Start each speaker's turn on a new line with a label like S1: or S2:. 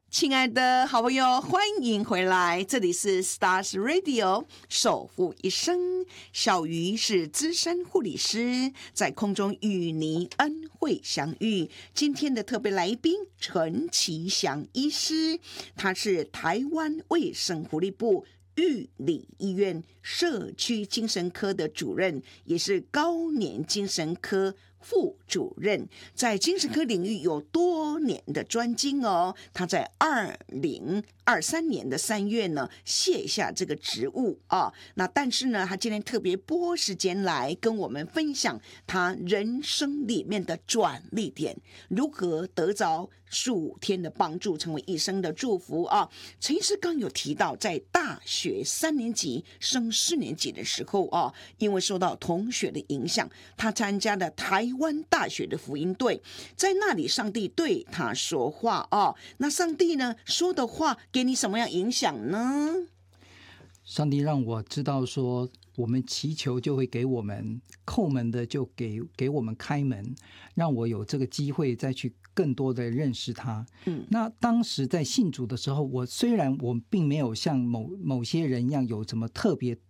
S1: 亲爱的好朋友，欢迎回来，这里是 Stars Radio 守护一生。小鱼是资深护理师，在空中与您恩惠相遇。今天的特别来宾陈其祥医师，他是台湾卫生福利部玉里医院社区精神科的主任，也是高年精神科副主任，在精神科领域有多年的专精哦。他在2023年的3月呢卸下这个职务啊。那但是呢，他今天特别拨时间来跟我们分享他人生里面的转捩点，如何得着数天的帮助，成为一生的祝福啊。陈医师刚有提到，在大学3年级升4年级的时候啊，因为受到同学的影响，他参加了台湾大学的福音队，在那里上帝对他说话啊。那上帝呢说的话给你什么样影响呢？
S2: 上帝让我知道说，我们祈求就会给我们，叩门的就给我们开门，让我有这个机会再去更多的认识他。那当时在信主的时候，虽然我并没有像某些人一样有什么特别